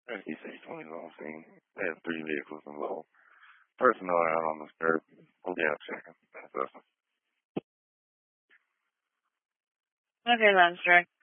SDC 20 on scene. They had 3 vehicles involved. Personnel out on the skirt. Yeah, checking. That's us. Okay, Lance,